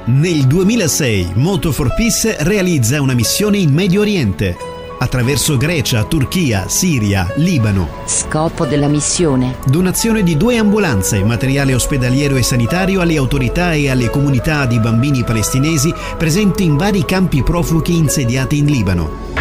Nel 2006 Moto for Peace realizza una missione in Medio Oriente, attraverso Grecia, Turchia, Siria, Libano. Scopo della missione: donazione di 2 ambulanze, materiale ospedaliero e sanitario alle autorità e alle comunità di bambini palestinesi presenti in vari campi profughi insediati in Libano.